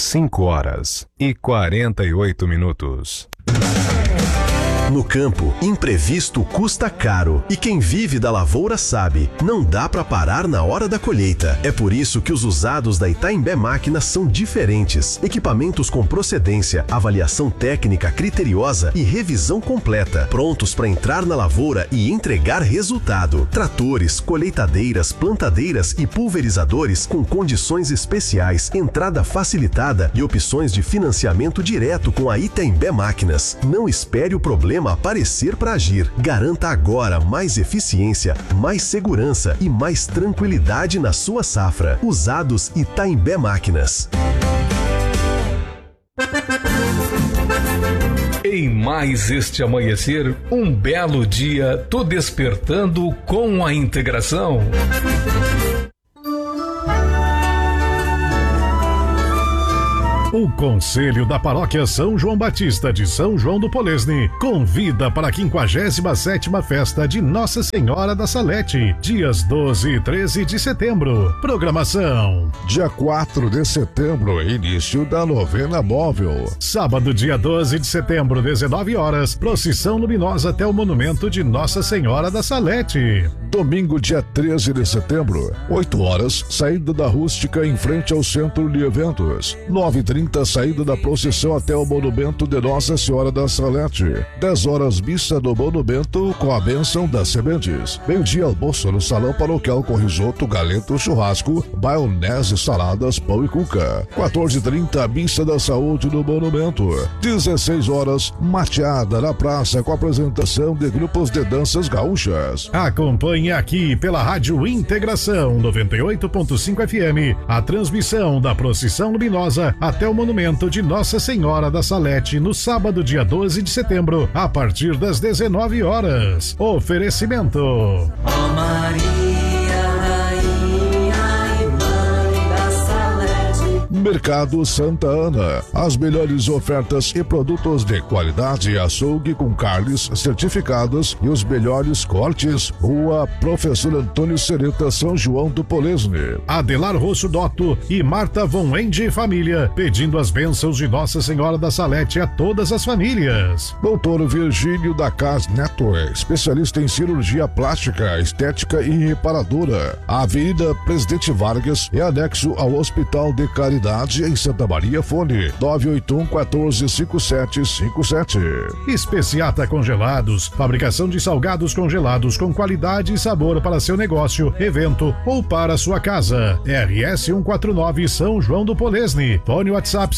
5h48. No campo, imprevisto custa caro e quem vive da lavoura sabe, não dá para parar na hora da colheita. É por isso que os usados da Itaimbé Máquinas são diferentes. Equipamentos com procedência, avaliação técnica criteriosa e revisão completa, prontos para entrar na lavoura e entregar resultado. Tratores, colheitadeiras, plantadeiras e pulverizadores com condições especiais, entrada facilitada e opções de financiamento direto com a Itaimbé Máquinas. Não espere o problema aparecer para agir. Garanta agora mais eficiência, mais segurança e mais tranquilidade na sua safra. Usados Itaimbé Máquinas. Em mais este amanhecer, um belo dia, tô despertando com a integração. O Conselho da Paróquia São João Batista de São João do Polesne convida para a 57ª Festa de Nossa Senhora da Salete, dias 12 e 13 de setembro. Programação: dia 4 de setembro, início da novena móvel. Sábado, dia 12 de setembro, 19 horas, procissão luminosa até o monumento de Nossa Senhora da Salete. Domingo, dia 13 de setembro, 8 horas, saída da rústica em frente ao centro de eventos. 9h30, saída da procissão até o monumento de Nossa Senhora da Salete. 10 horas, missa do monumento com a bênção das sementes. Meio-dia, almoço no salão paroquial com risoto, galeto, churrasco, maionese, saladas, pão e cuca. 14h30, missa da saúde no monumento. 16 horas, mateada na praça com apresentação de grupos de danças gaúchas. Acompanhe aqui pela Rádio Integração 98.5 FM a transmissão da procissão luminosa até o monumento de Nossa Senhora da Salete no sábado, dia 12 de setembro, a partir das 19 horas. Oferecimento: Ó Maria, Rainha e Mãe da Salete. Mercado Santa Ana, as melhores ofertas e produtos de qualidade, açougue com carnes certificadas e os melhores cortes. Rua Professor Antônio Sereta, São João do Polesne. Adelar Rosso Dotto e Marta Von Ende Família, pedindo as bênçãos de Nossa Senhora da Salete a todas as famílias. Doutor Virgílio da Cas Neto, especialista em cirurgia plástica, estética e reparadora. Avenida Presidente Vargas é anexo ao Hospital de Caridade em Santa Maria. Fone 981-145757. Especiata Congelados, fabricação de salgados congelados com qualidade e sabor para seu negócio, evento ou para sua casa. RS 149 São João do Polesne. Fone WhatsApp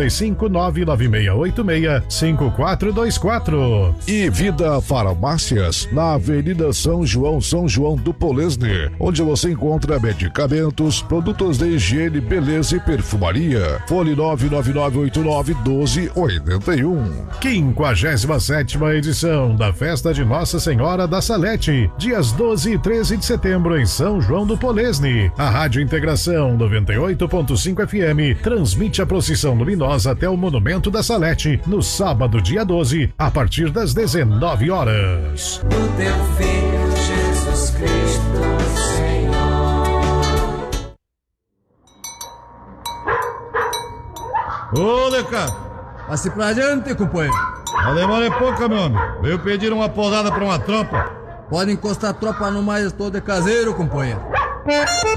55996865424. E Vida Farmácias, na Avenida São João do Polesne, onde você encontra medicamentos, produtos de higiene, beleza e perfumaria. Fone 999891281. 57ª edição da Festa de Nossa Senhora da Salete, dias 12 e 13 de setembro em São João do Polesne. A Rádio Integração 98.5 FM transmite a procissão luminosa até o Monumento da Salete no sábado, dia 12, a partir das 19 horas. Do teu Filho Jesus Cristo, Senhor. Ô, Leca! Passe pra adiante, companheiro. A demora é pouca, meu amigo. Veio pedir uma posada pra uma tropa. Pode encostar a tropa no mais todo de caseiro, companheiro.